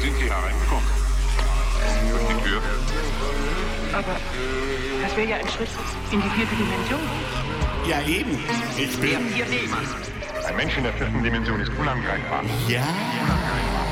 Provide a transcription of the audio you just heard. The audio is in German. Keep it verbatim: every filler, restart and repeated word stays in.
sind Sie hereingekommen? Durch die Tür? Aber das wäre ja ein Schritt in die vierte Dimension. Ja, eben. Ich bin... Ein Mensch in der vierten Dimension ist unangreifbar. Ja.